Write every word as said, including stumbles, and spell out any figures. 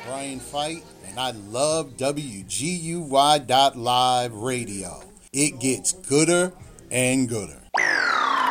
Brian Fight, and I love W G U Y dot live radio. It gets gooder and gooder.